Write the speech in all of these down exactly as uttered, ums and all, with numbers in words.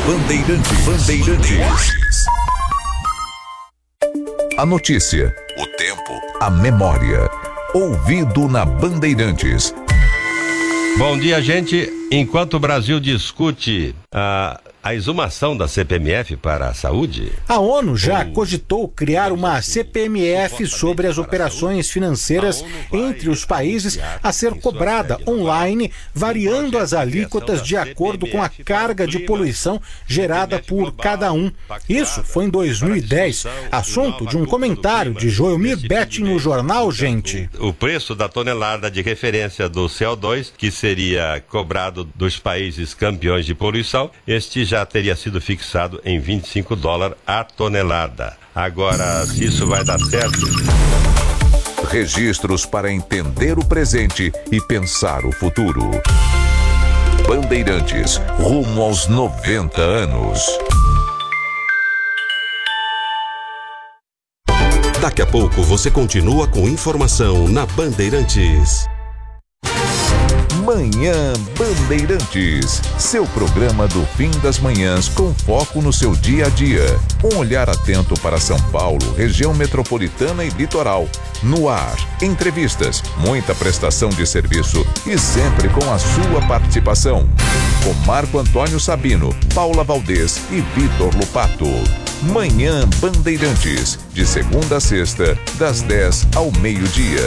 Bandeirantes. Bandeirantes. A notícia, o tempo, a memória. Ouvido na Bandeirantes. Bom dia, gente. Enquanto o Brasil discute a, a exumação da C P M F para a saúde... A ONU já cogitou criar uma C P M F sobre as operações financeiras entre os países a ser cobrada online, variando as alíquotas de acordo com a carga de poluição gerada por cada um. Isso foi em dois mil e dez, assunto de um comentário de Joelmir Betti no jornal Gente. O preço da tonelada de referência do C O dois, que seria cobrado dos países campeões de poluição, este já teria sido fixado em vinte e cinco dólares a tonelada. Agora, se isso vai dar certo... Registros para entender o presente e pensar o futuro. Bandeirantes, rumo aos noventa anos. Daqui a pouco você continua com informação na Bandeirantes. Manhã Bandeirantes, seu programa do fim das manhãs com foco no seu dia a dia. Um olhar atento para São Paulo, região metropolitana e litoral. No ar, entrevistas, muita prestação de serviço e sempre com a sua participação. Com Marco Antônio Sabino, Paula Valdez e Vitor Lupato. Manhã Bandeirantes, de segunda a sexta, das dez ao meio-dia.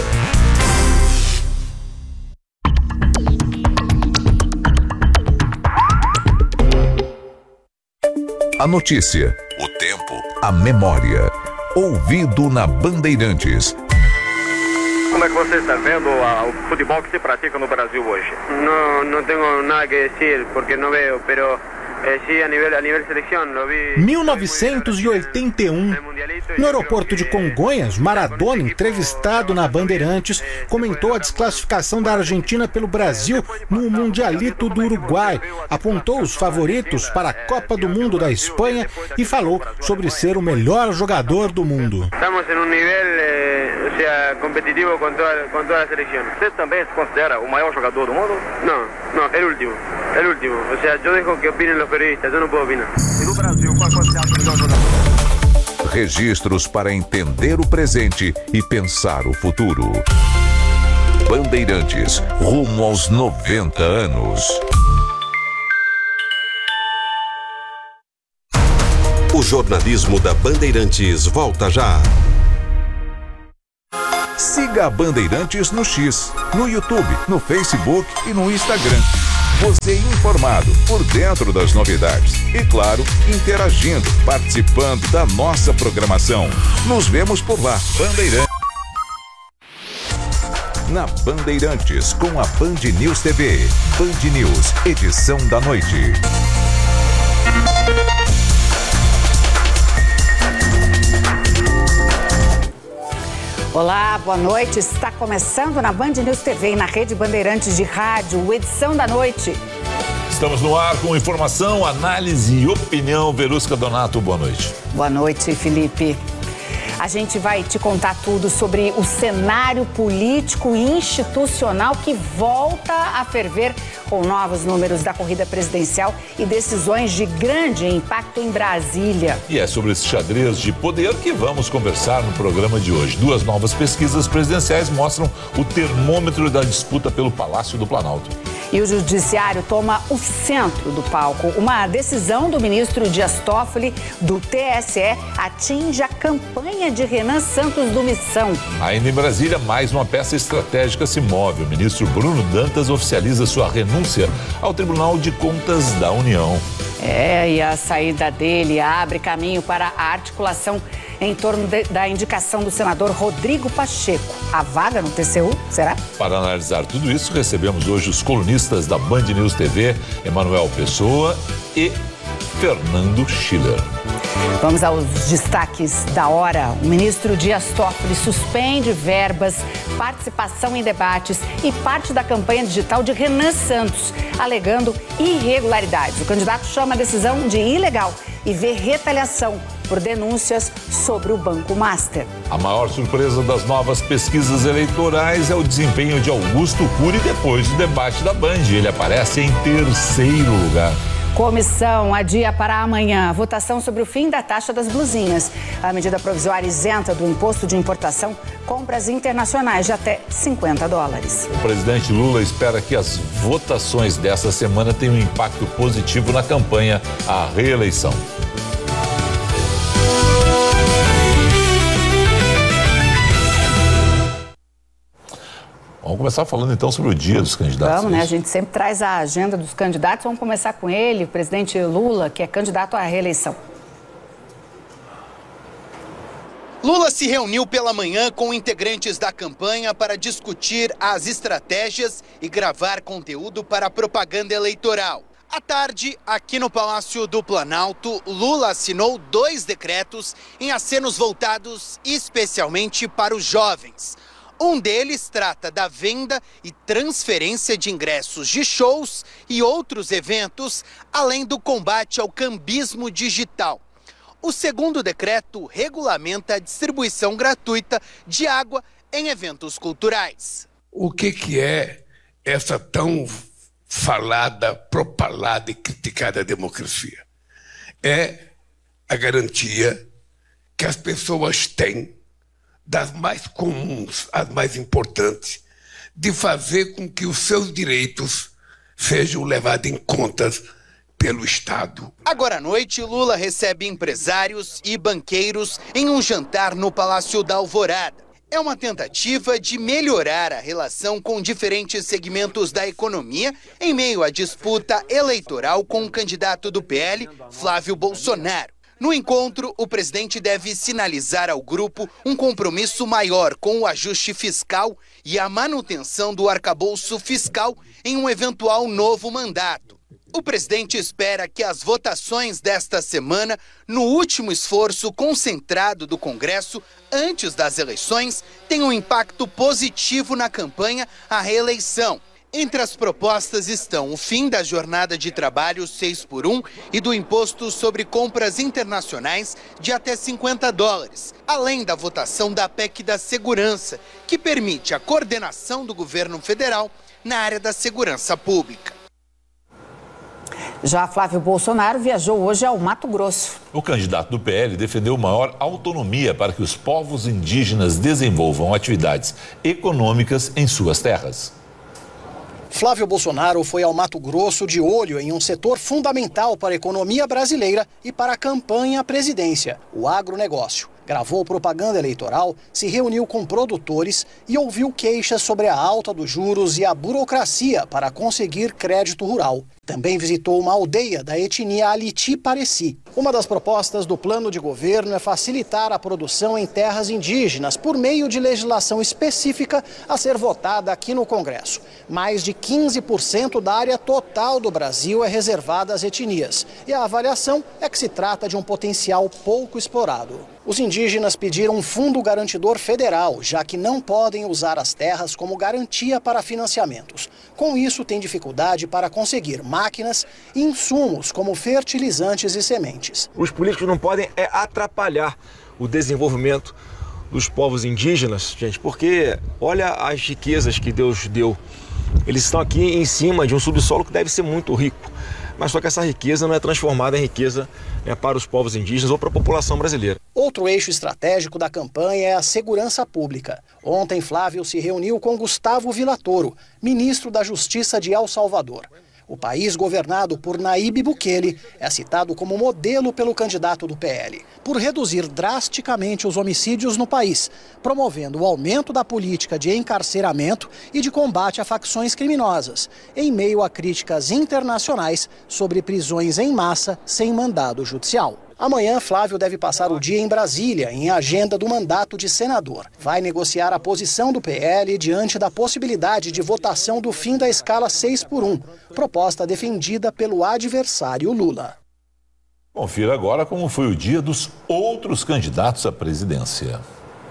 A notícia, o tempo, a memória. Ouvido na Bandeirantes. Como é que você está vendo a, o futebol que se pratica no Brasil hoje? Não, não tenho nada que dizer, porque não vejo, pero eh, sí, a nível, a nível seleção, lo vi... mil novecentos e oitenta e um. No aeroporto de Congonhas, Maradona, entrevistado na Bandeirantes, comentou a desclassificação da Argentina pelo Brasil no Mundialito do Uruguai, apontou os favoritos para a Copa do Mundo da Espanha e falou sobre ser o melhor jogador do mundo. Estamos em um nível eh, seja, competitivo com toda, com toda a seleção. Você também se considera o maior jogador do mundo? Não, não, é o último. É o último. Ou seja, eu deixo que opinem os periodistas, eu não posso opinar. E no Brasil, qual você acha o melhor jogador? Registros para entender o presente e pensar o futuro. Bandeirantes, rumo aos noventa anos. O jornalismo da Bandeirantes volta já. Siga a Bandeirantes no X, no YouTube, no Facebook e no Instagram. Você informado, por dentro das novidades e, claro, interagindo, participando da nossa programação. Nos vemos por lá, Bandeirantes. Na Bandeirantes, com a Band News T V. Band News, edição da noite. Olá, boa noite. Está começando na Band News T V e na Rede Bandeirantes de Rádio, edição da noite. Estamos no ar com informação, análise e opinião. Verusca Donato, boa noite. Boa noite, Felipe. A gente vai te contar tudo sobre o cenário político e institucional que volta a ferver com novos números da corrida presidencial e decisões de grande impacto em Brasília. E é sobre esse xadrez de poder que vamos conversar no programa de hoje. Duas novas pesquisas presidenciais mostram o termômetro da disputa pelo Palácio do Planalto. E o judiciário toma o centro do palco. Uma decisão do ministro Dias Toffoli do T S E atinge a campanha de Renan Santos do Missão. Ainda em Brasília, mais uma peça estratégica se move. O ministro Bruno Dantas oficializa sua renúncia ao Tribunal de Contas da União. É, e a saída dele abre caminho para a articulação em torno de, da indicação do senador Rodrigo Pacheco. A vaga no T C U, será? Para analisar tudo isso, recebemos hoje os colunistas da Band News T V, Emanuel Pessoa e Fernando Schiller. Vamos aos destaques da hora. O ministro Dias Toffoli suspende verbas, participação em debates e parte da campanha digital de Renan Santos, alegando irregularidades. O candidato chama a decisão de ilegal e vê retaliação por denúncias sobre o Banco Master. A maior surpresa das novas pesquisas eleitorais é o desempenho de Augusto Cury depois do debate da Band. Ele aparece em terceiro lugar. Comissão adia para amanhã a votação sobre o fim da taxa das blusinhas. A medida provisória isenta do imposto de importação compras internacionais de até cinquenta dólares. O presidente Lula espera que as votações dessa semana tenham um impacto positivo na campanha à reeleição. Vamos começar falando então sobre o dia dos candidatos. Vamos, né? A gente sempre traz a agenda dos candidatos. Vamos começar com ele, o presidente Lula, que é candidato à reeleição. Lula se reuniu pela manhã com integrantes da campanha para discutir as estratégias e gravar conteúdo para a propaganda eleitoral. À tarde, aqui no Palácio do Planalto, Lula assinou dois decretos em acenos voltados especialmente para os jovens. Um deles trata da venda e transferência de ingressos de shows e outros eventos, além do combate ao cambismo digital. O segundo decreto regulamenta a distribuição gratuita de água em eventos culturais. O que, que é essa tão falada, propalada e criticada democracia? É a garantia que as pessoas têm, das mais comuns às mais importantes, de fazer com que os seus direitos sejam levados em conta pelo Estado. Agora à noite, Lula recebe empresários e banqueiros em um jantar no Palácio da Alvorada. É uma tentativa de melhorar a relação com diferentes segmentos da economia em meio à disputa eleitoral com o candidato do P L, Flávio Bolsonaro. No encontro, o presidente deve sinalizar ao grupo um compromisso maior com o ajuste fiscal e a manutenção do arcabouço fiscal em um eventual novo mandato. O presidente espera que as votações desta semana, no último esforço concentrado do Congresso antes das eleições, tenham um impacto positivo na campanha à reeleição. Entre as propostas estão o fim da jornada de trabalho seis por um e do imposto sobre compras internacionais de até cinquenta dólares, além da votação da P E C da segurança, que permite a coordenação do governo federal na área da segurança pública. Já Flávio Bolsonaro viajou hoje ao Mato Grosso. O candidato do P L defendeu maior autonomia para que os povos indígenas desenvolvam atividades econômicas em suas terras. Flávio Bolsonaro foi ao Mato Grosso de olho em um setor fundamental para a economia brasileira e para a campanha à presidência, o agronegócio. Gravou propaganda eleitoral, se reuniu com produtores e ouviu queixas sobre a alta dos juros e a burocracia para conseguir crédito rural. Também visitou uma aldeia da etnia Aliti-Pareci. Uma das propostas do plano de governo é facilitar a produção em terras indígenas por meio de legislação específica a ser votada aqui no Congresso. Mais de quinze por cento da área total do Brasil é reservada às etnias. E a avaliação é que se trata de um potencial pouco explorado. Os indígenas pediram um fundo garantidor federal, já que não podem usar as terras como garantia para financiamentos. Com isso, tem dificuldade para conseguir máquinas e insumos como fertilizantes e sementes. Os políticos não podem é, atrapalhar o desenvolvimento dos povos indígenas, gente, porque olha as riquezas que Deus deu. Eles estão aqui em cima de um subsolo que deve ser muito rico, mas só que essa riqueza não é transformada em riqueza né, para os povos indígenas ou para a população brasileira. Outro eixo estratégico da campanha é a segurança pública. Ontem, Flávio se reuniu com Gustavo Villatoro, ministro da Justiça de El Salvador. O país governado por Nayib Bukele é citado como modelo pelo candidato do P L, por reduzir drasticamente os homicídios no país, promovendo o aumento da política de encarceramento e de combate a facções criminosas, em meio a críticas internacionais sobre prisões em massa sem mandado judicial. Amanhã, Flávio deve passar o dia em Brasília, em agenda do mandato de senador. Vai negociar a posição do P L diante da possibilidade de votação do fim da escala seis por um, proposta defendida pelo adversário Lula. Confira agora como foi o dia dos outros candidatos à presidência.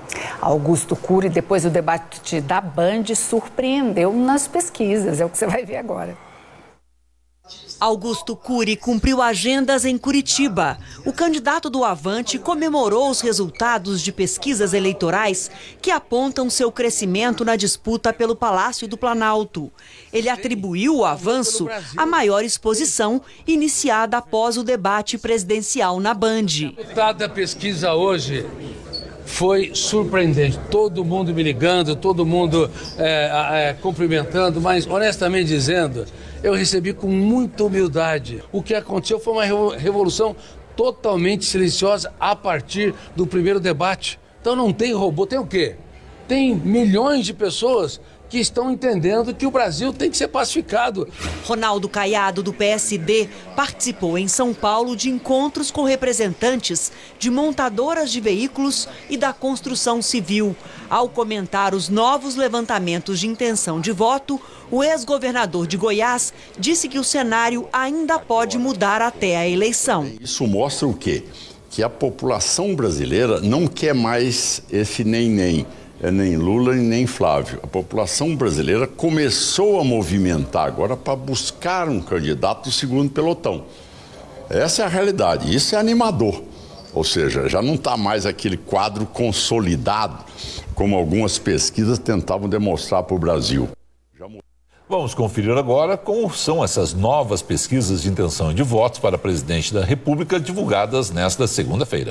Augusto Cury, depois do debate da Band, surpreendeu nas pesquisas. É o que você vai ver agora. Augusto Cury cumpriu agendas em Curitiba. O candidato do Avante comemorou os resultados de pesquisas eleitorais que apontam seu crescimento na disputa pelo Palácio do Planalto. Ele atribuiu o avanço à maior exposição iniciada após o debate presidencial na Band. O resultado da pesquisa hoje foi surpreendente. Todo mundo me ligando, todo mundo é, é, cumprimentando, mas honestamente dizendo, eu recebi com muita humildade. O que aconteceu foi uma revolução totalmente silenciosa a partir do primeiro debate. Então não tem robô, tem o quê? Tem milhões de pessoas que estão entendendo que o Brasil tem que ser pacificado. Ronaldo Caiado, do P S D, participou em São Paulo de encontros com representantes de montadoras de veículos e da construção civil. Ao comentar os novos levantamentos de intenção de voto, o ex-governador de Goiás disse que o cenário ainda pode mudar até a eleição. Isso mostra o quê? Que a população brasileira não quer mais esse nem-nem. É nem Lula e nem Flávio. A população brasileira começou a movimentar agora para buscar um candidato do segundo pelotão. Essa é a realidade. Isso é animador. Ou seja, já não está mais aquele quadro consolidado, como algumas pesquisas tentavam demonstrar para o Brasil. Vamos conferir agora como são essas novas pesquisas de intenção de votos para presidente da República divulgadas nesta segunda-feira.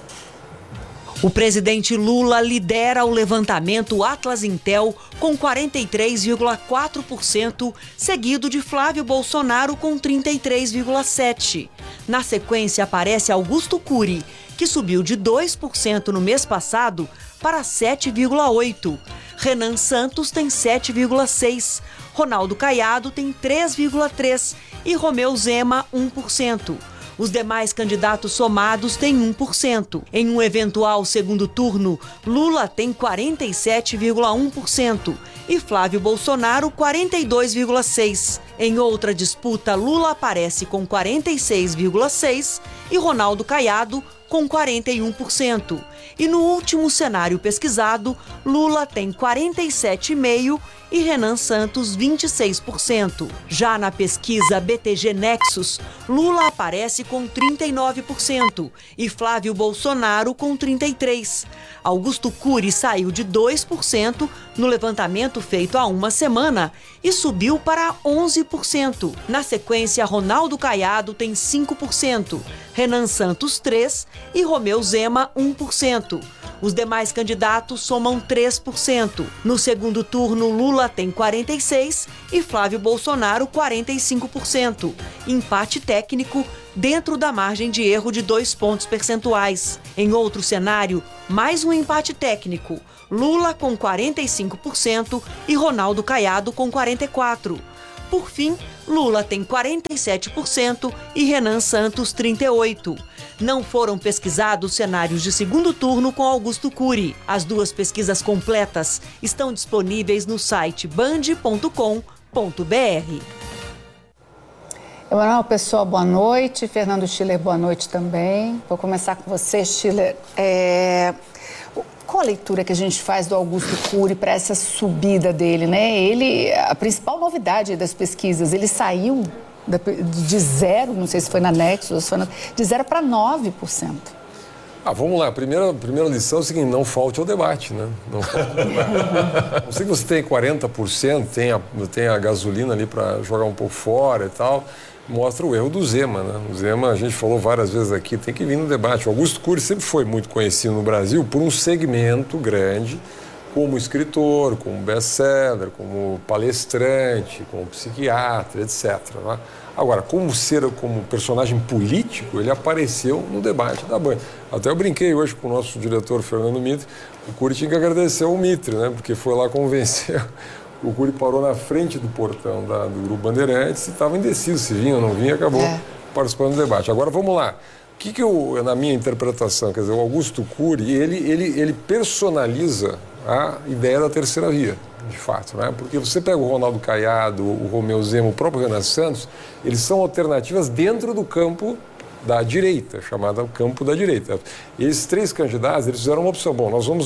O presidente Lula lidera o levantamento Atlas Intel com quarenta e três vírgula quatro por cento, seguido de Flávio Bolsonaro com trinta e três vírgula sete por cento. Na sequência aparece Augusto Cury, que subiu de dois por cento no mês passado para sete vírgula oito por cento. Renan Santos tem sete vírgula seis por cento. Ronaldo Caiado tem três vírgula três por cento e Romeu Zema um por cento. Os demais candidatos somados têm um por cento. Em um eventual segundo turno, Lula tem quarenta e sete vírgula um por cento e Flávio Bolsonaro quarenta e dois vírgula seis por cento. Em outra disputa, Lula aparece com quarenta e seis vírgula seis por cento e Ronaldo Caiado com quarenta e um por cento. E no último cenário pesquisado, Lula tem quarenta e sete vírgula cinco por cento e Renan Santos vinte e seis por cento. Já na pesquisa B T G Nexus, Lula aparece com trinta e nove por cento e Flávio Bolsonaro com trinta e três por cento. Augusto Cury saiu de dois por cento no levantamento feito há uma semana e subiu para onze por cento. Na sequência, Ronaldo Caiado tem cinco por cento, Renan Santos três por cento e Romeu Zema um por cento. Os demais candidatos somam três por cento. No segundo turno, Lula tem quarenta e seis por cento e Flávio Bolsonaro quarenta e cinco por cento. Empate técnico dentro da margem de erro de dois pontos percentuais. Em outro cenário, mais um empate técnico. Lula com quarenta e cinco por cento e Ronaldo Caiado com quarenta e quatro por cento. Por fim, Lula tem quarenta e sete por cento e Renan Santos trinta e oito por cento. Não foram pesquisados cenários de segundo turno com Augusto Cury. As duas pesquisas completas estão disponíveis no site band ponto com ponto br. Emanuel, pessoal, boa noite. Fernando Schiller, boa noite também. Vou começar com você, Schiller. É... Qual a leitura que a gente faz do Augusto Cury para essa subida dele, né? Ele, a principal novidade das pesquisas, ele saiu de zero, não sei se foi na Nexus, se foi na, de zero para nove por cento. Ah, vamos lá. A primeira, primeira lição é o seguinte, não falte ao debate, né? Não falte ao debate. Não sei que você tem quarenta por cento, tem a, tem a gasolina ali para jogar um pouco fora e tal, mostra o erro do Zema, né? O Zema, a gente falou várias vezes aqui, tem que vir no debate. O Augusto Cury sempre foi muito conhecido no Brasil por um segmento grande, como escritor, como best-seller, como palestrante, como psiquiatra, etcétera. Né? Agora, como ser, como personagem político, ele apareceu no debate da Band. Até eu brinquei hoje com o nosso diretor Fernando Mitre, o Cury tinha que agradecer ao Mitre, né? Porque foi lá convencer. O Cury parou na frente do portão da, do Grupo Bandeirantes e estava indeciso se vinha ou não vinha, acabou é. participando do debate. Agora, vamos lá. O que, que eu, na minha interpretação, quer dizer, o Augusto Cury, ele, ele, ele personaliza a ideia da terceira via, de fato, né? Porque você pega o Ronaldo Caiado, o Romeu Zema, o próprio Renan Santos, eles são alternativas dentro do campo da direita, chamada campo da direita. E esses três candidatos, eles fizeram uma opção, bom, nós vamos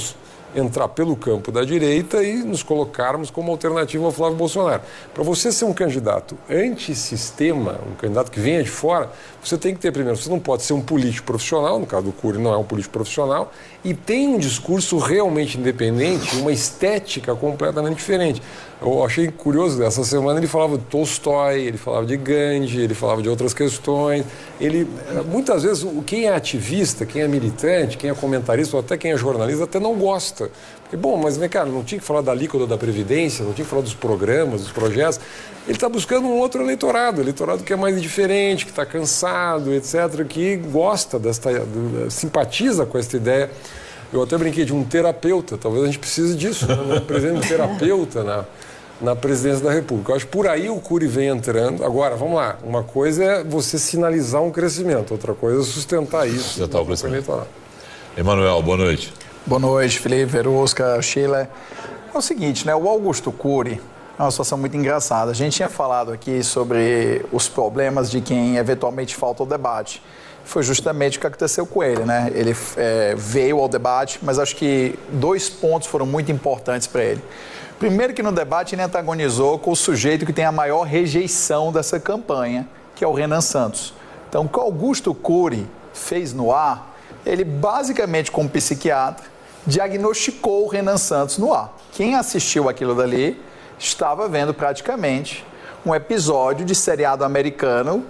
entrar pelo campo da direita e nos colocarmos como alternativa ao Flávio Bolsonaro. Para você ser um candidato antissistema, um candidato que venha de fora, você tem que ter, primeiro, você não pode ser um político profissional, no caso do Cury não é um político profissional, e tem um discurso realmente independente, uma estética completamente diferente. Eu achei curioso, essa semana ele falava de Tolstói, ele falava de Gandhi, ele falava de outras questões. Ele, muitas vezes, quem é ativista, quem é militante, quem é comentarista, ou até quem é jornalista, até não gosta. Porque, bom, mas, vem cá, não tinha que falar da alíquota da Previdência, não tinha que falar dos programas, dos projetos. Ele está buscando um outro eleitorado, eleitorado que é mais indiferente, que está cansado, etcétera, que gosta, desta, simpatiza com esta ideia. Eu até brinquei de um terapeuta, talvez a gente precise disso, né? Um presidente terapeuta na, na presidência da República. Eu acho que por aí o Cury vem entrando. Agora, vamos lá, uma coisa é você sinalizar um crescimento, outra coisa é sustentar isso. Sustentar o crescimento. Emanuel, boa noite. Boa noite, Felipe, Verusca, Sheila. É o seguinte, né? O Augusto Cury é uma situação muito engraçada. A gente tinha falado aqui sobre os problemas de quem eventualmente falta ao debate. Foi justamente o que aconteceu com ele, né? Ele é, veio ao debate, mas acho que dois pontos foram muito importantes para ele. Primeiro que no debate ele antagonizou com o sujeito que tem a maior rejeição dessa campanha, que é o Renan Santos. Então, o que o Augusto Cury fez no ar, ele basicamente, como psiquiatra, diagnosticou o Renan Santos no ar. Quem assistiu aquilo dali estava vendo praticamente um episódio de seriado americano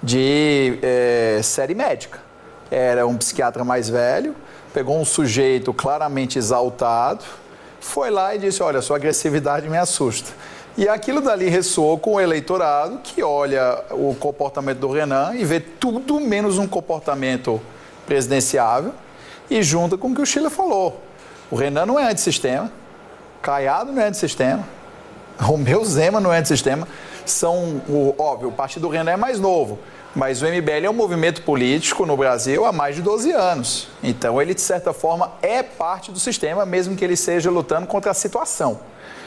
de é, série médica. Era um psiquiatra mais velho, pegou um sujeito claramente exaltado, foi lá e disse, olha, sua agressividade me assusta. E aquilo dali ressoou com o eleitorado que olha o comportamento do Renan e vê tudo menos um comportamento presidenciável e junta com o que o Sheila falou. O Renan não é antissistema, Caiado não é antissistema, Romeu Zema não é antissistema. São, o, óbvio, o partido do Renan é mais novo, mas o M B L é um movimento político no Brasil há mais de doze anos. Então ele, de certa forma, é parte do sistema, mesmo que ele seja lutando contra a situação.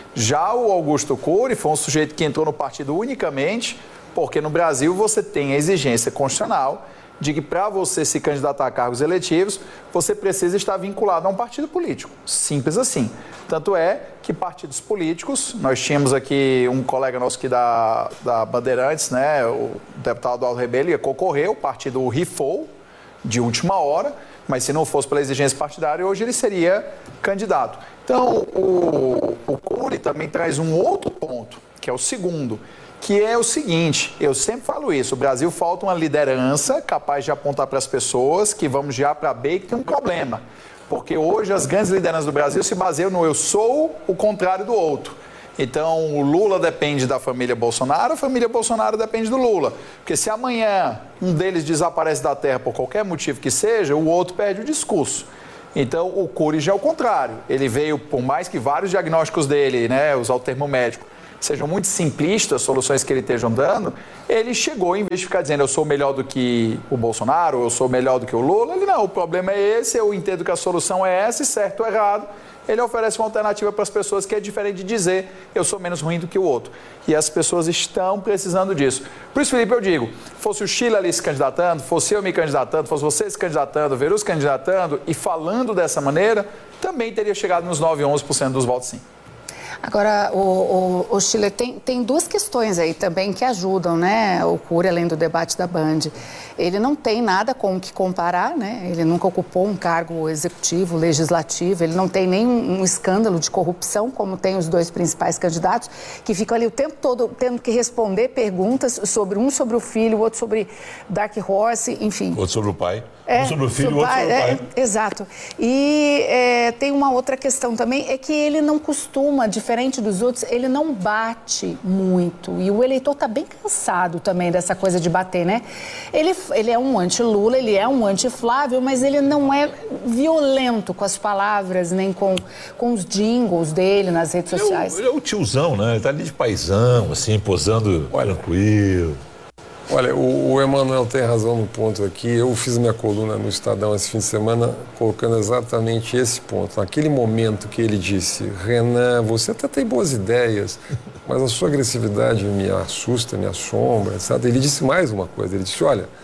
Já o Augusto Cury foi um sujeito que entrou no partido unicamente porque no Brasil você tem a exigência constitucional de que para você se candidatar a cargos eletivos, você precisa estar vinculado a um partido político. Simples assim. Tanto é que partidos políticos, nós tínhamos aqui um colega nosso aqui da, da Bandeirantes, né, o deputado Aldo Rebelo, ia concorrer, o partido rifou de última hora, mas se não fosse pela exigência partidária, hoje ele seria candidato. Então, o, o Cury também traz um outro ponto, que é o segundo, que é o seguinte, eu sempre falo isso, o Brasil falta uma liderança capaz de apontar para as pessoas que vamos de A para B e que tem um problema. Porque hoje as grandes lideranças do Brasil se baseiam no eu sou o contrário do outro. Então, o Lula depende da família Bolsonaro, a família Bolsonaro depende do Lula. Porque se amanhã um deles desaparece da terra por qualquer motivo que seja, o outro perde o discurso. Então, o Cury já é o contrário. Ele veio, por mais que vários diagnósticos dele, né, usar o termo médico, sejam muito simplistas as soluções que ele esteja dando, ele chegou, em vez de ficar dizendo eu sou melhor do que o Bolsonaro, eu sou melhor do que o Lula, ele não, o problema é esse, eu entendo que a solução é essa, e certo ou errado, ele oferece uma alternativa para as pessoas que é diferente de dizer eu sou menos ruim do que o outro. E as pessoas estão precisando disso. Por isso, Felipe, eu digo, fosse o Sheila ali se candidatando, fosse eu me candidatando, fosse você se candidatando, o Verus se candidatando e falando dessa maneira, também teria chegado nos nove, onze por cento dos votos sim. Agora, o, o, o Sheila, tem, tem duas questões aí também que ajudam, né, o Cury, além do debate da Band. Ele não tem nada com o que comparar, né, ele nunca ocupou um cargo executivo, legislativo, ele não tem nem um, um escândalo de corrupção, como tem os dois principais candidatos, que ficam ali o tempo todo tendo que responder perguntas sobre um sobre o filho, o outro sobre Dark Horse, enfim. Outro sobre o pai. É, um sobre o filho, o outro pai, sobre o pai. É, exato. E é, tem uma outra questão também, é que ele não costuma, diferente dos outros, ele não bate muito. E o eleitor está bem cansado também dessa coisa de bater, né? Ele, ele é um anti-Lula, ele é um anti-Flávio, mas ele não é violento com as palavras, nem com, com os jingles dele nas redes ele sociais. É o, ele é o tiozão, né? Ele tá ali de paizão, assim, posando tranquilo. Olha, o, o Emanuel tem razão no ponto aqui. Eu fiz minha coluna no Estadão esse fim de semana colocando exatamente esse ponto. Naquele momento que ele disse, Renan, você até tem boas ideias, mas a sua agressividade me assusta, me assombra, etcétera. Ele disse mais uma coisa, ele disse, olha,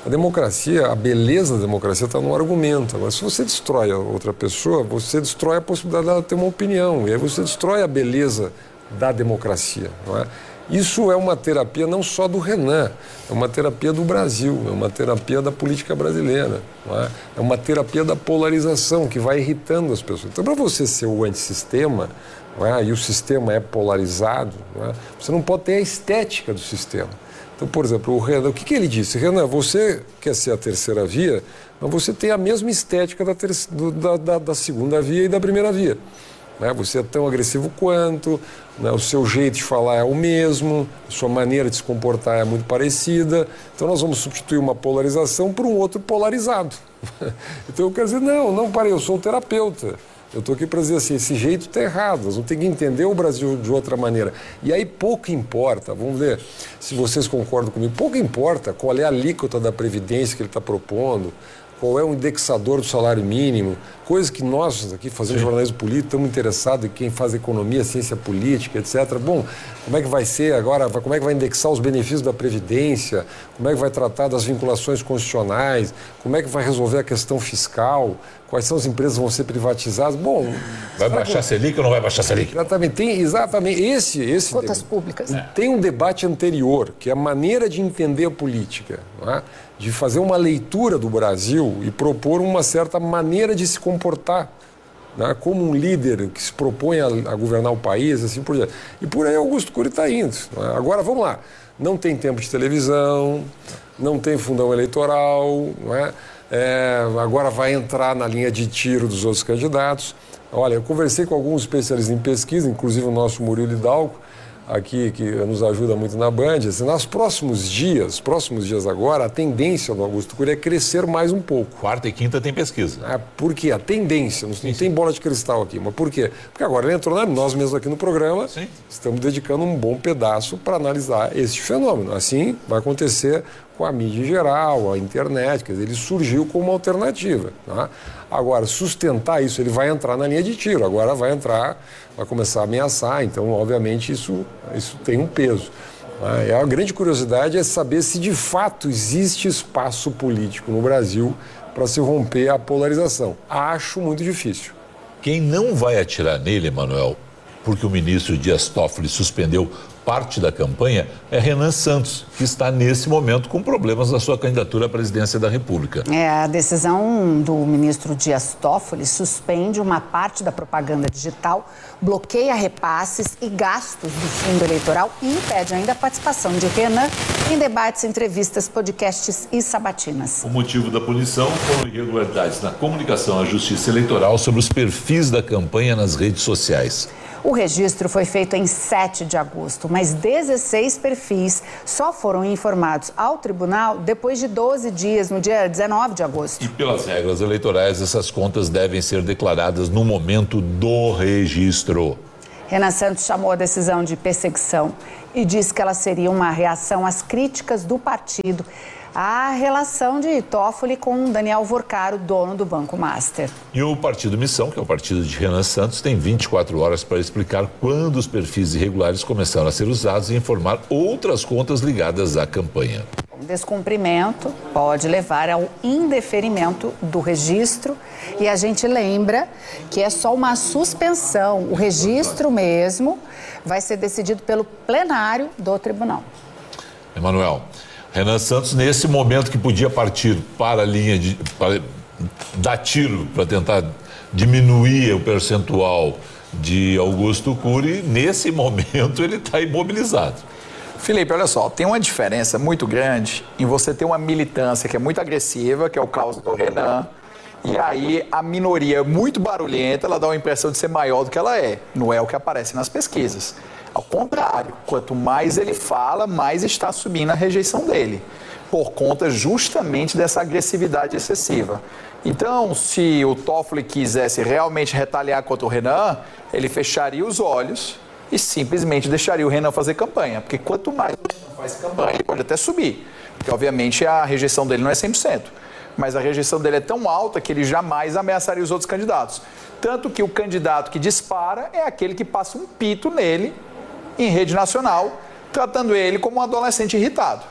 A democracia, a beleza da democracia está no argumento. Agora, se você destrói a outra pessoa, você destrói a possibilidade dela ter uma opinião. E aí você destrói a beleza da democracia, não é? Isso é uma terapia não só do Renan, é uma terapia do Brasil, é uma terapia da política brasileira, não é? É uma terapia da polarização que vai irritando as pessoas. Então, para você ser o antissistema, não é? E o sistema é polarizado, não é? Você não pode ter a estética do sistema. Então, por exemplo, o Renan, o que, que ele disse? Renan, você quer ser a terceira via, mas você tem a mesma estética da, ter, da, da, da segunda via e da primeira via. Né? Você é tão agressivo quanto, né? O seu jeito de falar é o mesmo, a sua maneira de se comportar é muito parecida. Então nós vamos substituir uma polarização por um outro polarizado. Então eu quero dizer, não, não, parei, eu sou um terapeuta. Eu estou aqui para dizer assim, esse jeito está errado, nós vamos ter que entender o Brasil de outra maneira. E aí pouco importa, vamos ver se vocês concordam comigo, pouco importa qual é a alíquota da Previdência que ele está propondo, qual é o indexador do salário mínimo, coisas que nós aqui fazendo Sim. jornalismo político estamos interessados em quem faz economia, ciência política, etcétera. Bom, como é que vai ser agora, como é que vai indexar os benefícios da Previdência, como é que vai tratar das vinculações constitucionais, como é que vai resolver a questão fiscal, quais são as empresas que vão ser privatizadas. Bom, vai baixar a Selic ou não vai baixar a Selic? Exatamente, tem exatamente esse... esse Cotas deb... públicas. Tem um debate anterior, que é a maneira de entender a política, não é? De fazer uma leitura do Brasil e propor uma certa maneira de se comportar, né? Como um líder que se propõe a, a governar o país, assim por diante. E por aí Augusto Cury está indo. Não é? Agora, vamos lá, não tem tempo de televisão, não tem fundão eleitoral, não é? É, agora vai entrar na linha de tiro dos outros candidatos. Olha, eu conversei com alguns especialistas em pesquisa, inclusive o nosso Murilo Hidalgo, aqui, que nos ajuda muito na Band. Assim, nos próximos dias, próximos dias agora, a tendência do Augusto Cury é crescer mais um pouco. Quarta e quinta tem pesquisa. Ah, por quê? A tendência, não, não tem bola de cristal aqui, mas por quê? Porque agora ele entrou, né? Nós mesmos aqui no programa, Sim. estamos dedicando um bom pedaço para analisar esse fenômeno. Assim vai acontecer com a mídia em geral, a internet, quer dizer, ele surgiu como uma alternativa. Tá? Agora, sustentar isso, ele vai entrar na linha de tiro, agora vai entrar, vai começar a ameaçar, então, obviamente, isso, isso tem um peso. Tá? A grande curiosidade é saber se, de fato, existe espaço político no Brasil para se romper a polarização. Acho muito difícil. Quem não vai atirar nele, Manuel, porque o ministro Dias Toffoli suspendeu parte da campanha, é Renan Santos, que está nesse momento com problemas na sua candidatura à presidência da República. É, a decisão do ministro Dias Toffoli suspende uma parte da propaganda digital, bloqueia repasses e gastos do fundo eleitoral e impede ainda a participação de Renan em debates, entrevistas, podcasts e sabatinas. O motivo da punição foram irregularidades na comunicação à Justiça Eleitoral sobre os perfis da campanha nas redes sociais. O registro foi feito em sete de agosto, mas dezesseis perfis só foram informados ao tribunal depois de doze dias, no dia dezenove de agosto. E pelas regras eleitorais, essas contas devem ser declaradas no momento do registro. Renan Santos chamou a decisão de perseguição e disse que ela seria uma reação às críticas do partido à relação de Toffoli com Daniel Vorcaro, dono do Banco Master. E o Partido Missão, que é o partido de Renan Santos, tem vinte e quatro horas para explicar quando os perfis irregulares começaram a ser usados e informar outras contas ligadas à campanha. O descumprimento pode levar ao indeferimento do registro e a gente lembra que é só uma suspensão. O registro mesmo vai ser decidido pelo plenário do tribunal. Emanuel, Renan Santos, nesse momento que podia partir para a linha de... para dar tiro, para tentar diminuir o percentual de Augusto Cury, nesse momento ele está imobilizado. Felipe, olha só, tem uma diferença muito grande em você ter uma militância que é muito agressiva, que é o caso do Renan, e aí a minoria é muito barulhenta, ela dá uma impressão de ser maior do que ela é. Não é o que aparece nas pesquisas. Ao contrário, quanto mais ele fala, mais está subindo a rejeição dele, por conta justamente dessa agressividade excessiva. Então, se o Toffoli quisesse realmente retaliar contra o Renan, ele fecharia os olhos e simplesmente deixaria o Renan fazer campanha, porque quanto mais o Renan faz campanha, ele pode até subir, porque obviamente a rejeição dele não é cem por cento, mas a rejeição dele é tão alta que ele jamais ameaçaria os outros candidatos. Tanto que o candidato que dispara é aquele que passa um pito nele em rede nacional, tratando ele como um adolescente irritado.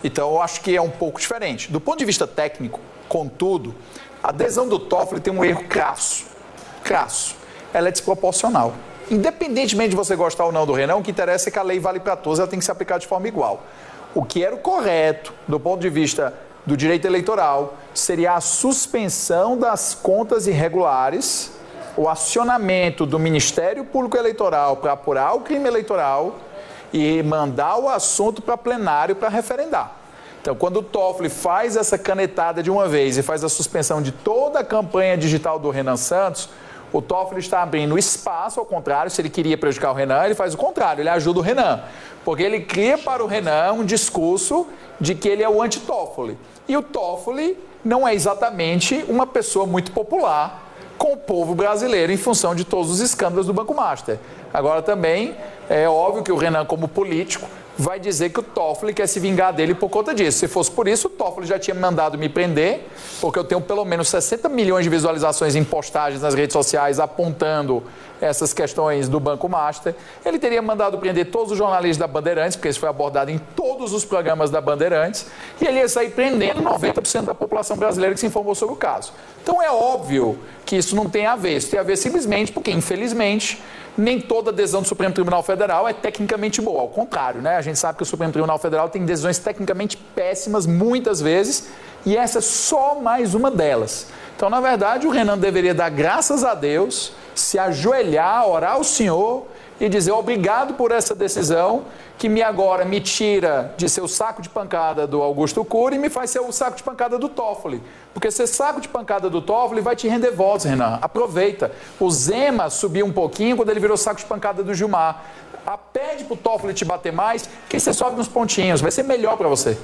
Então, eu acho que é um pouco diferente. Do ponto de vista técnico, contudo, a adesão do Toffoli tem um erro crasso. Crasso. Ela é desproporcional. Independentemente de você gostar ou não do Renan, o que interessa é que a lei vale para todos, ela tem que ser aplicada de forma igual. O que era o correto, do ponto de vista do direito eleitoral, seria a suspensão das contas irregulares, o acionamento do Ministério Público Eleitoral para apurar o crime eleitoral e mandar o assunto para plenário para referendar. Então, quando o Toffoli faz essa canetada de uma vez e faz a suspensão de toda a campanha digital do Renan Santos, o Toffoli está abrindo espaço, ao contrário, se ele queria prejudicar o Renan, ele faz o contrário, ele ajuda o Renan. Porque ele cria para o Renan um discurso de que ele é o anti-Toffoli. E o Toffoli não é exatamente uma pessoa muito popular com o povo brasileiro em função de todos os escândalos do Banco Master. Agora também é óbvio que o Renan, como político, vai dizer que o Toffoli quer se vingar dele por conta disso. Se fosse por isso, o Toffoli já tinha mandado me prender, porque eu tenho pelo menos sessenta milhões de visualizações em postagens nas redes sociais apontando essas questões do Banco Master. Ele teria mandado prender todos os jornalistas da Bandeirantes, porque isso foi abordado em todos os programas da Bandeirantes, e ele ia sair prendendo noventa por cento da população brasileira que se informou sobre o caso. Então é óbvio que isso não tem a ver. Isso tem a ver simplesmente porque, infelizmente, nem toda adesão do Supremo Tribunal Federal é tecnicamente boa. Ao contrário, né? A gente sabe que o Supremo Tribunal Federal tem decisões tecnicamente péssimas muitas vezes, e essa é só mais uma delas. Então, na verdade, o Renan deveria dar graças a Deus, se ajoelhar, orar ao Senhor e dizer obrigado por essa decisão que me agora me tira de ser o saco de pancada do Augusto Cury e me faz ser o saco de pancada do Toffoli. Porque ser saco de pancada do Toffoli vai te render votos, Renan. Aproveita. O Zema subiu um pouquinho quando ele virou saco de pancada do Gilmar. A pede pro Toffoli te bater mais, que você sobe uns pontinhos. Vai ser melhor para você.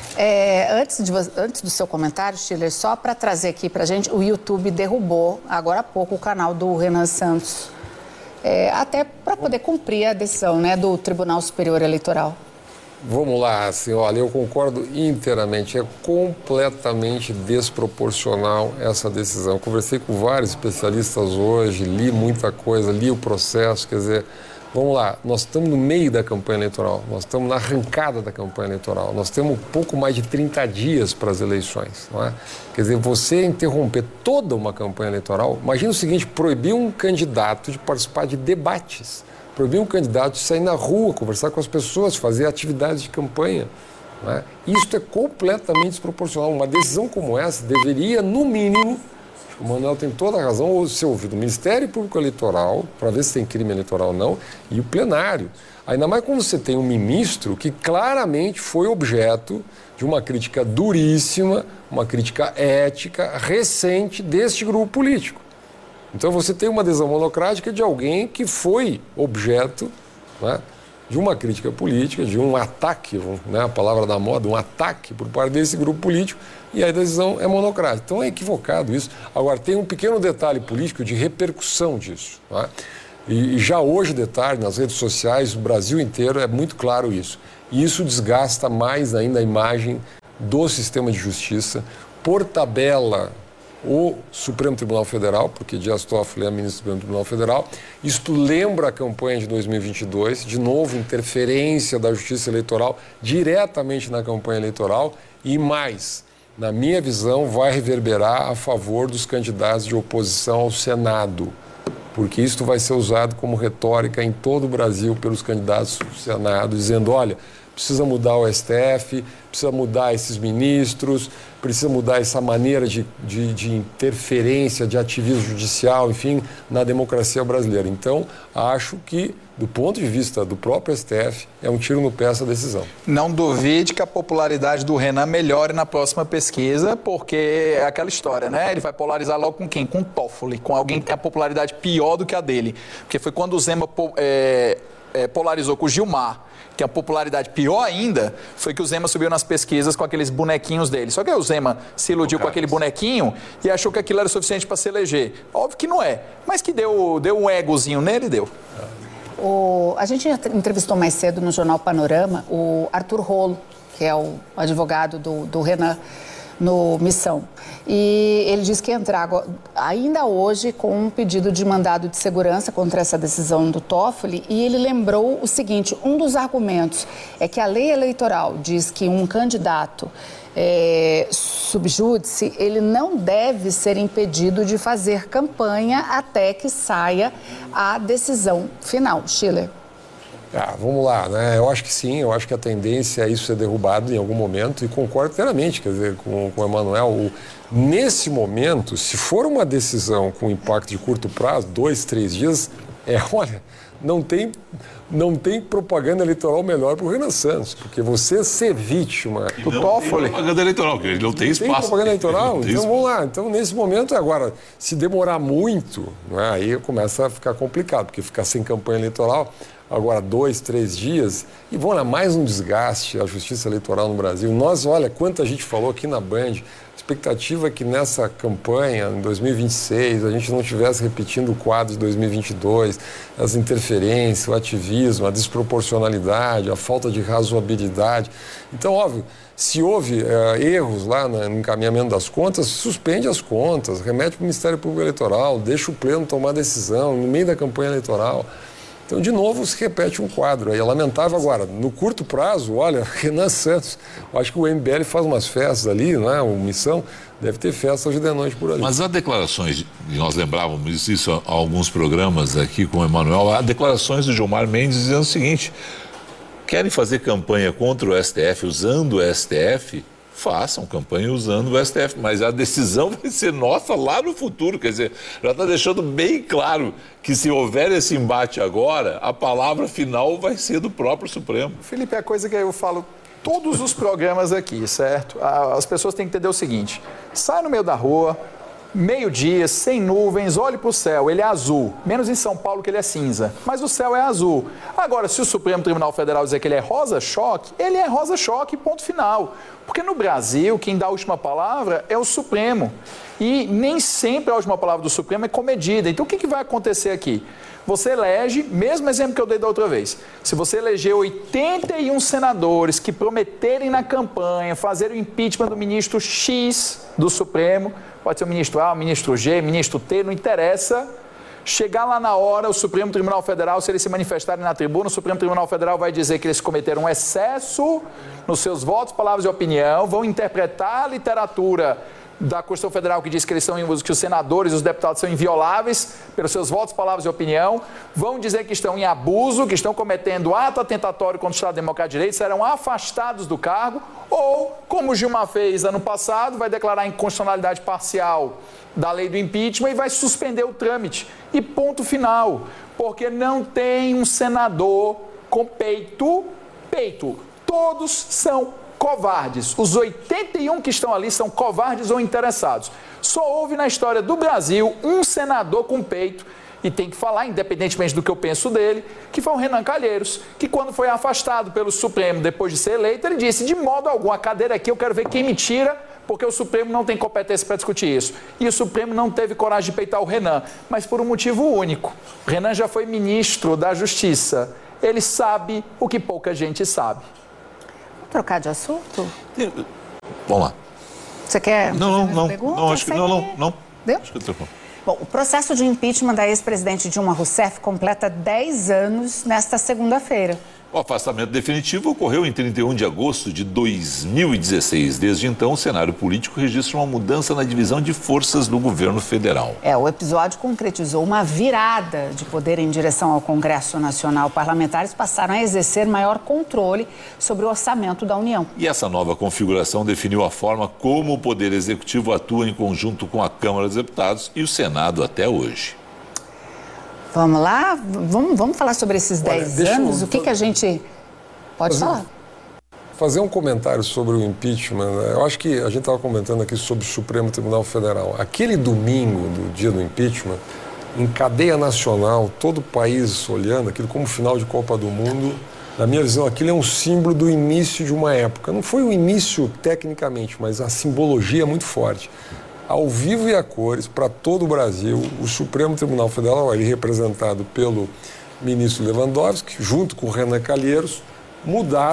É, antes, de, antes do seu comentário, Schiller, só para trazer aqui pra gente, o YouTube derrubou agora há pouco o canal do Renan Santos. É, até para poder cumprir a decisão, né, do Tribunal Superior Eleitoral. Vamos lá, assim, olha, eu concordo inteiramente, é completamente desproporcional essa decisão. Eu conversei com vários especialistas hoje, li muita coisa, li o processo, quer dizer, vamos lá, nós estamos no meio da campanha eleitoral, nós estamos na arrancada da campanha eleitoral, nós temos um pouco mais de trinta dias para as eleições, não é? Quer dizer, você interromper toda uma campanha eleitoral, imagina o seguinte, proibir um candidato de participar de debates, proibir um candidato de sair na rua, conversar com as pessoas, fazer atividades de campanha, não é? Isso é completamente desproporcional. Uma decisão como essa deveria, no mínimo, o Manuel tem toda a razão, ou ser ouvido o Ministério Público Eleitoral, para ver se tem crime eleitoral ou não, e o plenário. Ainda mais quando você tem um ministro que claramente foi objeto de uma crítica duríssima, uma crítica ética recente deste grupo político. Então você tem uma adesão monocrática de alguém que foi objeto, né, de uma crítica política, de um ataque, né, a palavra da moda, um ataque por parte desse grupo político, e a decisão é monocrática. Então é equivocado isso. Agora, tem um pequeno detalhe político de repercussão disso, né? E, e já hoje, detalhe, nas redes sociais, o Brasil inteiro, é muito claro isso. E isso desgasta mais ainda a imagem do sistema de justiça. Por tabela, o Supremo Tribunal Federal, porque Dias Toffoli é ministro do Supremo Tribunal Federal. Isto lembra a campanha de dois mil e vinte e dois, de novo, interferência da Justiça Eleitoral diretamente na campanha eleitoral e mais, na minha visão, vai reverberar a favor dos candidatos de oposição ao Senado, porque isto vai ser usado como retórica em todo o Brasil pelos candidatos do Senado, dizendo, olha, precisa mudar o S T F, precisa mudar esses ministros, precisa mudar essa maneira de, de, de interferência, de ativismo judicial, enfim, na democracia brasileira. Então, acho que, do ponto de vista do próprio S T F, é um tiro no pé essa decisão. Não duvide que a popularidade do Renan melhore na próxima pesquisa, porque é aquela história, né? Ele vai polarizar logo com quem? Com o Toffoli, com alguém que tem a popularidade pior do que a dele. Porque foi quando o Zema é, é, polarizou com o Gilmar, que a popularidade pior ainda foi que o Zema subiu nas pesquisas com aqueles bonequinhos dele. Só que aí o Zema se iludiu com aquele bonequinho e achou que aquilo era suficiente para se eleger. Óbvio que não é, mas que deu, deu um egozinho nele, deu. O, a gente entrevistou mais cedo no Jornal Panorama o Arthur Rolo, que é o advogado do, do Renan. no Missão. E ele diz que ia entrar ainda hoje com um pedido de mandado de segurança contra essa decisão do Toffoli, e ele lembrou o seguinte: um dos argumentos é que a lei eleitoral diz que um candidato é, subjúdice, ele não deve ser impedido de fazer campanha até que saia a decisão final. Schiller. Ah, vamos lá, né? Eu acho que sim, eu acho que a tendência é isso ser derrubado em algum momento, e concordo inteiramente, quer dizer, com, com o Emanuel. O, nesse momento, se for uma decisão com impacto de curto prazo, dois, três dias, é, olha, não tem, não tem propaganda eleitoral melhor para o Renan Santos, porque você ser vítima do Toffoli... propaganda eleitoral, porque ele não tem espaço. Tem propaganda eleitoral? Tem Então espaço. vamos lá. Então, nesse momento, agora, se demorar muito, né, aí começa a ficar complicado, porque ficar sem campanha eleitoral... Agora, dois, três dias, e vão lá, mais um desgaste à justiça eleitoral no Brasil. Nós, olha, quanta gente falou aqui na Band, a expectativa é que nessa campanha, em dois mil e vinte e seis, a gente não estivesse repetindo o quadro de dois mil e vinte e dois, as interferências, o ativismo, a desproporcionalidade, a falta de razoabilidade. Então, óbvio, se houve é, erros lá no encaminhamento das contas, suspende as contas, remete para o Ministério Público Eleitoral, deixa o Pleno tomar decisão no meio da campanha eleitoral. Então, de novo, se repete um quadro. Aí é lamentável agora. No curto prazo, olha, Renan Santos, eu acho que o M B L faz umas festas ali, não é? O Missão deve ter festa hoje de noite por ali. Mas há declarações, e nós lembrávamos isso há alguns programas aqui com o Emanuel, há declarações do Gilmar Mendes dizendo o seguinte: querem fazer campanha contra o S T F usando o S T F? Façam campanha usando o S T F, mas a decisão vai ser nossa lá no futuro. Quer dizer, já está deixando bem claro que se houver esse embate agora, a palavra final vai ser do próprio Supremo. Felipe, é a coisa que eu falo todos os programas aqui, certo? As pessoas têm que entender o seguinte: sai no meio da rua, meio-dia, sem nuvens, olhe para o céu, ele é azul, menos em São Paulo que ele é cinza, mas o céu é azul. Agora, se o Supremo Tribunal Federal dizer que ele é rosa-choque, ele é rosa-choque, ponto final. Porque no Brasil, quem dá a última palavra é o Supremo. E nem sempre a última palavra do Supremo é comedida. Então, o que, que vai acontecer aqui? Você elege, mesmo exemplo que eu dei da outra vez, se você eleger oitenta e um senadores que prometerem na campanha fazer o impeachment do ministro X do Supremo, pode ser o ministro A, o ministro G, o ministro T, não interessa. Chegar lá na hora, o Supremo Tribunal Federal, se eles se manifestarem na tribuna, o Supremo Tribunal Federal vai dizer que eles cometeram um excesso nos seus votos, palavras e opinião, vão interpretar a literatura da Constituição Federal que diz que eles são que os senadores e os deputados são invioláveis pelos seus votos, palavras e opinião, vão dizer que estão em abuso, que estão cometendo ato atentatório contra o Estado Democrático de Direito, serão afastados do cargo, ou, como o Gilmar fez ano passado, vai declarar inconstitucionalidade parcial da lei do impeachment e vai suspender o trâmite. E ponto final, porque não tem um senador com peito, peito, todos são covardes. Os oitenta e um que estão ali são covardes ou interessados. Só houve na história do Brasil um senador com peito, e tem que falar, independentemente do que eu penso dele, que foi o Renan Calheiros, que quando foi afastado pelo Supremo depois de ser eleito, ele disse: de modo algum, a cadeira aqui eu quero ver quem me tira, porque o Supremo não tem competência para discutir isso. E o Supremo não teve coragem de peitar o Renan, mas por um motivo único. O Renan já foi ministro da Justiça. Ele sabe o que pouca gente sabe. Vamos trocar de assunto? Vamos lá. Você quer Não, não, não. Pergunta? Não, acho que não, não, não. Deu? Acho que eu tô... Bom, o processo de impeachment da ex-presidente Dilma Rousseff completa dez anos nesta segunda-feira. O afastamento definitivo ocorreu em trinta e um de agosto de dois mil e dezesseis. Desde então, o cenário político registra uma mudança na divisão de forças do governo federal. É, o episódio concretizou uma virada de poder em direção ao Congresso Nacional. Parlamentares passaram a exercer maior controle sobre o orçamento da União. E essa nova configuração definiu a forma como o Poder Executivo atua em conjunto com a Câmara dos Deputados e o Senado até hoje. Vamos lá? Vamos, vamos falar sobre esses dez anos? Eu... O que, que a gente pode fazer, falar? Fazer um comentário sobre o impeachment. Eu acho que a gente estava comentando aqui sobre o Supremo Tribunal Federal. Aquele domingo do dia do impeachment, em cadeia nacional, todo o país olhando aquilo como final de Copa do Mundo. Na minha visão, aquilo é um símbolo do início de uma época. Não foi o início tecnicamente, mas a simbologia é muito forte. Ao vivo e a cores, para todo o Brasil, o Supremo Tribunal Federal, ali representado pelo ministro Lewandowski, junto com o Renan Calheiros, mudaram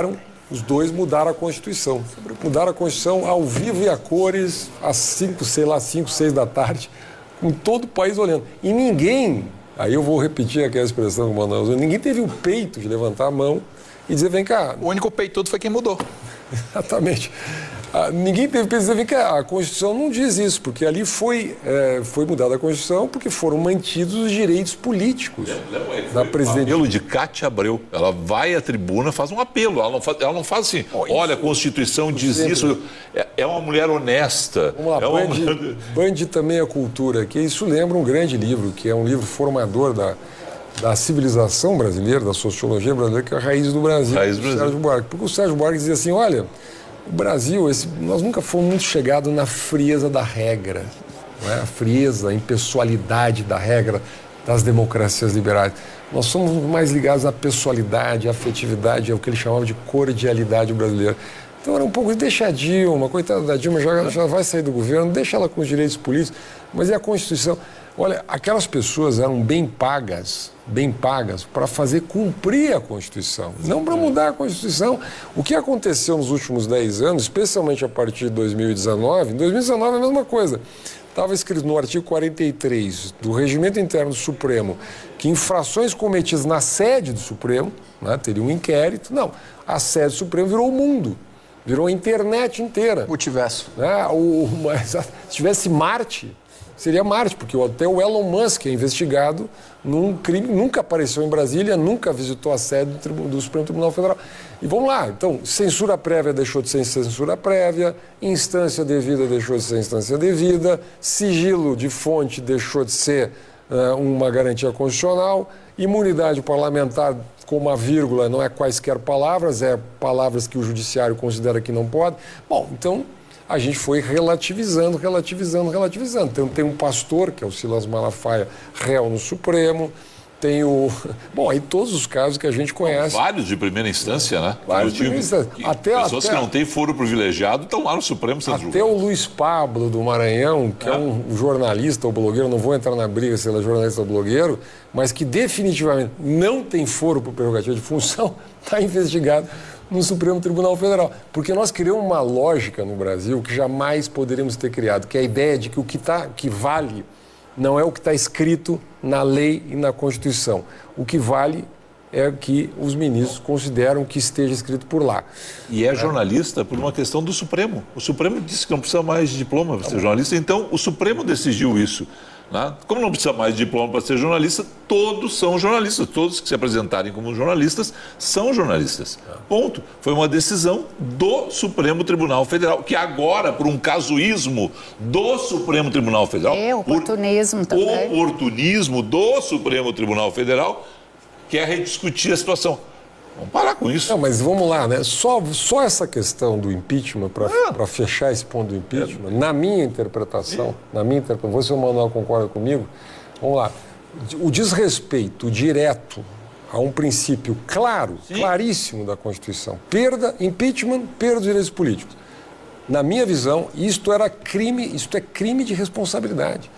os dois mudaram a Constituição. Mudaram a Constituição ao vivo e a cores, às cinco, sei lá, cinco, seis da tarde, com todo o país olhando. E ninguém, aí eu vou repetir aquela expressão que o Manuel usou, ninguém teve o peito de levantar a mão e dizer, vem cá. O único peitudo foi quem mudou. Exatamente. Ah, ninguém teve que dizer, vem cá, a Constituição não diz isso, porque ali foi, é, foi mudada a Constituição porque foram mantidos os direitos políticos da presidente. O apelo de Cátia Abreu. Ela vai à tribuna, faz um apelo. Ela não faz, ela não faz assim, olha, a Constituição diz isso. É, é uma mulher honesta. Vamos lá, é uma... Band, Band também a cultura, que isso lembra um grande livro, que é um livro formador da, da civilização brasileira, da sociologia brasileira, que é a Raiz do Brasil, Raiz do do Brasil. Sérgio Buarque. Porque o Sérgio Buarque dizia assim, olha, o Brasil, esse, nós nunca fomos muito chegados na frieza da regra, não é? A frieza, a impessoalidade da regra das democracias liberais. Nós somos mais ligados à pessoalidade, à afetividade, ao que ele chamava de cordialidade brasileira. Então era um pouco, deixa a Dilma, coitada da Dilma, já, já vai sair do governo, deixa ela com os direitos políticos, mas e a Constituição? Olha, aquelas pessoas eram bem pagas, bem pagas para fazer cumprir a Constituição, não para mudar a Constituição. O que aconteceu nos últimos dez anos, especialmente a partir de dois mil e dezenove, em dois mil e dezenove é a mesma coisa. Estava escrito no artigo quarenta e três do Regimento Interno do Supremo que infrações cometidas na sede do Supremo, né, teria um inquérito. Não, a sede do Supremo virou o mundo, virou a internet inteira. Multiverso. Né, o, mas, se tivesse Marte, seria Marte, porque até o Elon Musk é investigado num crime, nunca apareceu em Brasília, nunca visitou a sede do, Tribu- do Supremo Tribunal Federal. E vamos lá, então, censura prévia deixou de ser censura prévia, instância devida deixou de ser instância devida, sigilo de fonte deixou de ser uh, uma garantia constitucional, imunidade parlamentar com uma vírgula não é quaisquer palavras, é palavras que o judiciário considera que não pode. Bom, então a gente foi relativizando, relativizando, relativizando. Então, tem um pastor, que é o Silas Malafaia, réu no Supremo, tem o... Bom, aí todos os casos que a gente conhece. Vários de primeira instância, né? Vários de primeira instância. Até, pessoas até, que não têm foro privilegiado estão lá no Supremo sendo julgados. Até o Luiz Pablo, do Maranhão, que é, é um jornalista ou blogueiro, não vou entrar na briga se ele é jornalista ou blogueiro, mas que definitivamente não tem foro por prerrogativa de função, está investigado no Supremo Tribunal Federal. Porque nós criamos uma lógica no Brasil que jamais poderíamos ter criado, que é a ideia de que o que, tá, que vale não é o que está escrito na lei e na Constituição. O que vale é o que os ministros consideram que esteja escrito por lá. E é jornalista por uma questão do Supremo. O Supremo disse que não precisa mais de diploma para ser jornalista, então o Supremo decidiu isso. Né? Como não precisa mais de diploma para ser jornalista, todos são jornalistas. Todos que se apresentarem como jornalistas são jornalistas. Ponto. Foi uma decisão do Supremo Tribunal Federal, que agora, por um casuísmo do Supremo Tribunal Federal... É, oportunismo também. Oportunismo do Supremo Tribunal Federal, quer rediscutir a situação. Vamos parar com isso. Não, mas vamos lá, né? Só, só essa questão do impeachment, para ah. fechar esse ponto do impeachment, é. na minha interpretação, Sim. na minha interpretação, você, o Manuel, concorda comigo? Vamos lá. O desrespeito direto a um princípio claro, Sim. claríssimo da Constituição. Perda, impeachment, perda dos direitos políticos. Na minha visão, isto era crime, isto é crime de responsabilidade.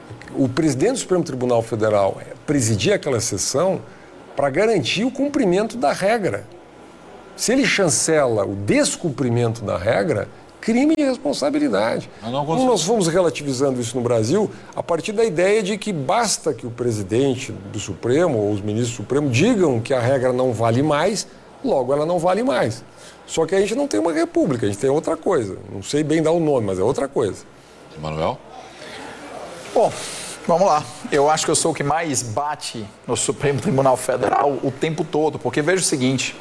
O presidente do Supremo Tribunal Federal presidia aquela sessão para garantir o cumprimento da regra. Se ele chancela o descumprimento da regra, crime de responsabilidade. Como nós fomos relativizando isso no Brasil, a partir da ideia de que basta que o presidente do Supremo ou os ministros do Supremo digam que a regra não vale mais, logo ela não vale mais. Só que a gente não tem uma república, a gente tem outra coisa. Não sei bem dar o nome, mas é outra coisa. Manuel? Bom, vamos lá. Eu acho que eu sou o que mais bate no Supremo Tribunal Federal o tempo todo, porque veja o seguinte,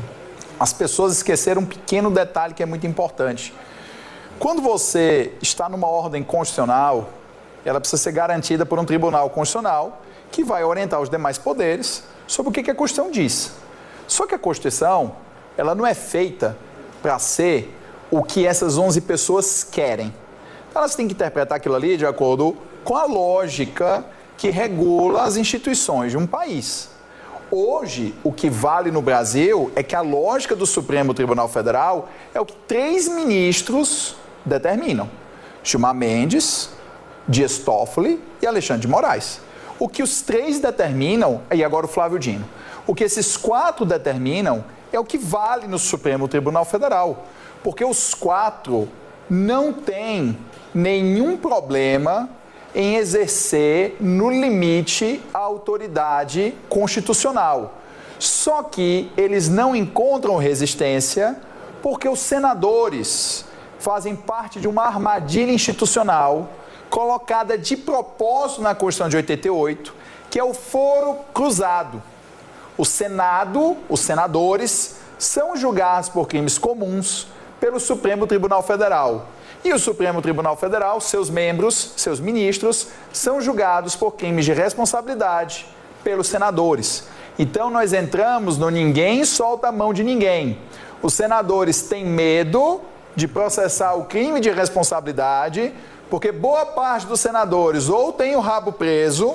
as pessoas esqueceram um pequeno detalhe que é muito importante. Quando você está numa ordem constitucional, ela precisa ser garantida por um tribunal constitucional que vai orientar os demais poderes sobre o que a Constituição diz. Só que a Constituição, ela não é feita para ser o que essas onze pessoas querem. Elas têm que interpretar aquilo ali de acordo com a lógica que regula as instituições de um país. Hoje, o que vale no Brasil é que a lógica do Supremo Tribunal Federal é o que três ministros determinam. Gilmar Mendes, Dias Toffoli e Alexandre de Moraes. O que os três determinam, e agora o Flávio Dino, o que esses quatro determinam é o que vale no Supremo Tribunal Federal, porque os quatro não têm nenhum problema em exercer no limite a autoridade constitucional. Só que eles não encontram resistência porque os senadores fazem parte de uma armadilha institucional colocada de propósito na Constituição de oitenta e oito, que é o foro cruzado. O Senado, os senadores, são julgados por crimes comuns pelo Supremo Tribunal Federal. E o Supremo Tribunal Federal, seus membros, seus ministros, são julgados por crimes de responsabilidade pelos senadores. Então nós entramos no ninguém solta a mão de ninguém. Os senadores têm medo de processar o crime de responsabilidade, porque boa parte dos senadores ou tem o rabo preso,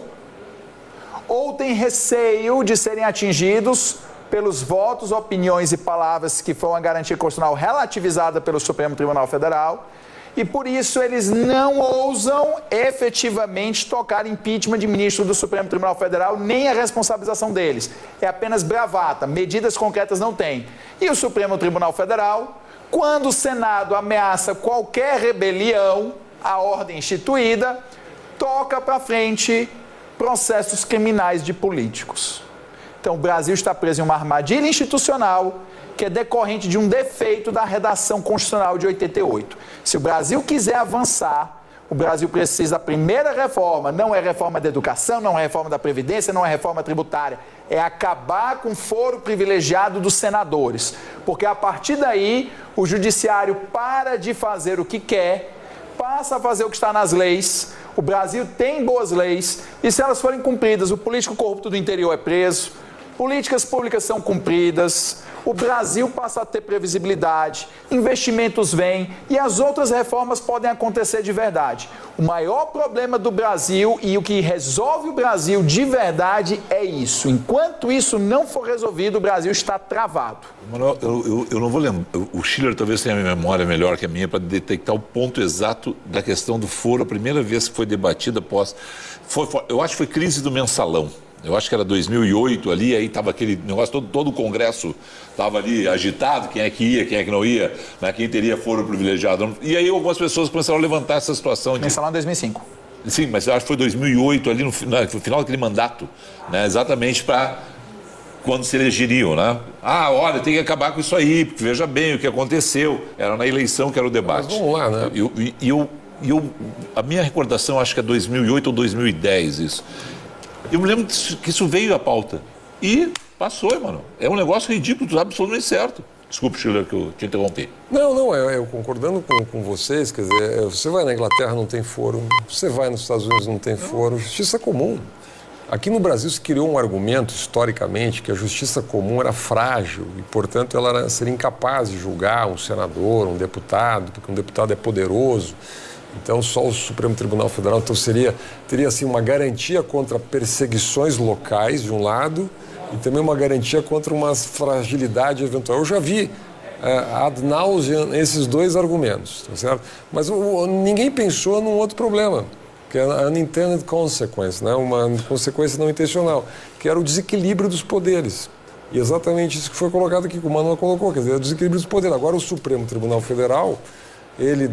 ou tem receio de serem atingidos pelos votos, opiniões e palavras que foi uma garantia constitucional relativizada pelo Supremo Tribunal Federal, e por isso eles não ousam efetivamente tocar impeachment de ministro do Supremo Tribunal Federal, nem a responsabilização deles. É apenas bravata, medidas concretas não tem. E o Supremo Tribunal Federal, quando o Senado ameaça qualquer rebelião à ordem instituída, toca para frente processos criminais de políticos. Então o Brasil está preso em uma armadilha institucional que é decorrente de um defeito da redação constitucional de oitenta e oito. Se o Brasil quiser avançar, o Brasil precisa da primeira reforma, não é reforma da educação, não é reforma da Previdência, não é reforma tributária, é acabar com o foro privilegiado dos senadores. Porque a partir daí, o judiciário para de fazer o que quer, passa a fazer o que está nas leis. O Brasil tem boas leis e se elas forem cumpridas, o político corrupto do interior é preso, políticas públicas são cumpridas, o Brasil passa a ter previsibilidade, investimentos vêm e as outras reformas podem acontecer de verdade. O maior problema do Brasil e o que resolve o Brasil de verdade é isso. Enquanto isso não for resolvido, o Brasil está travado. Manuel, eu, eu, eu não vou lembrar. O Schiller talvez tenha a memória melhor que a minha para detectar o ponto exato da questão do foro. A primeira vez que foi debatida após... Foi, foi, eu acho que foi crise do mensalão. Eu acho que era dois mil e oito ali, aí estava aquele negócio, todo, todo o Congresso estava ali agitado, quem é que ia, quem é que não ia, né, quem teria foro privilegiado. E aí algumas pessoas começaram a levantar essa situação. De... Mensalão em dois mil e cinco. Sim, mas eu acho que foi dois mil e oito, ali no, no final daquele mandato, né, exatamente para quando se elegeriam, né? Ah, olha, tem que acabar com isso aí, porque veja bem o que aconteceu. Era na eleição que era o debate. Mas vamos lá, né? E eu, eu, eu, a minha recordação, acho que é dois mil e oito ou dois mil e dez isso. Eu me lembro que isso veio à pauta. E passou, mano. É um negócio ridículo, absolutamente certo. Desculpe, Schiller, que eu te interrompi. Não, não, eu, eu concordando com, com vocês, quer dizer, você vai na Inglaterra, não tem foro, você vai nos Estados Unidos, não tem foro, justiça comum. Aqui no Brasil se criou um argumento, historicamente, que a justiça comum era frágil e, portanto, ela era, seria incapaz de julgar um senador, um deputado, porque um deputado é poderoso. Então, só o Supremo Tribunal Federal então, seria, teria assim, uma garantia contra perseguições locais, de um lado, e também uma garantia contra uma fragilidade eventual. Eu já vi uh, ad nauseam esses dois argumentos, tá certo? Mas uh, ninguém pensou num outro problema, que é a unintended consequence, né? Uma consequência não intencional, que era o desequilíbrio dos poderes. E exatamente isso que foi colocado aqui, que o Manuel colocou, quer dizer, o desequilíbrio dos poderes. Agora, o Supremo Tribunal Federal, ele